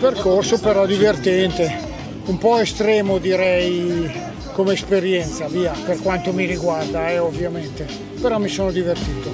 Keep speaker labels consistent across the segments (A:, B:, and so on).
A: percorso però divertente, un po' estremo direi come esperienza, via, per quanto mi riguarda, ovviamente, però mi sono divertito.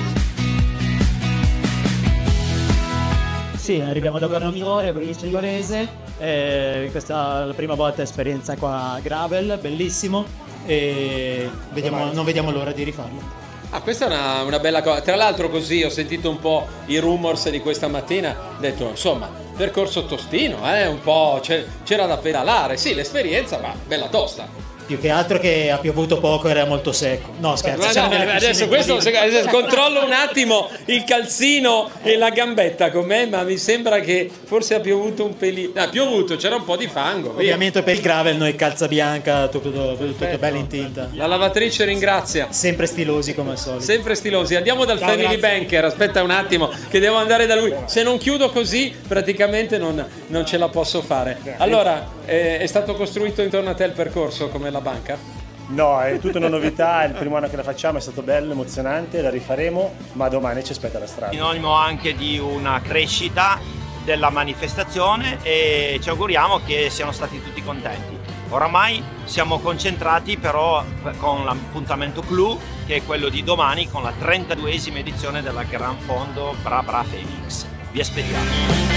B: Sì, arriviamo da Gornominore, provincia di Varese, questa è la prima volta esperienza qua a Gravel, bellissimo, e non vediamo l'ora di rifarlo.
C: Ah, questa è una bella cosa. Tra l'altro così ho sentito un po' i rumors di questa mattina, ho detto insomma, percorso tostino, un po' c'era da pedalare, sì, l'esperienza ma bella tosta.
B: Più che altro che ha piovuto poco, era molto secco. No, scherzo.
C: Adesso controllo un attimo il calzino e la gambetta con me, ma mi sembra che forse ha piovuto un pelino. Ha piovuto, c'era un po' di fango.
B: Ovviamente per il gravel noi calza bianca, tutto bello in tinta.
C: La lavatrice ringrazia.
B: Sempre stilosi come al solito.
C: Sempre stilosi. Andiamo dal family banker, aspetta un attimo che devo andare da lui. Se non chiudo così praticamente non ce la posso fare. Allora, è stato costruito intorno a te il percorso come la banca?
D: No, è tutta una novità, è il primo anno che la facciamo, è stato bello, emozionante, la rifaremo, ma domani ci aspetta la strada.
E: Sinonimo anche di una crescita della manifestazione e ci auguriamo che siano stati tutti contenti. Oramai siamo concentrati però con l'appuntamento clou, che è quello di domani con la 32esima edizione della Gran Fondo Bra Bra Phoenix. Vi aspettiamo.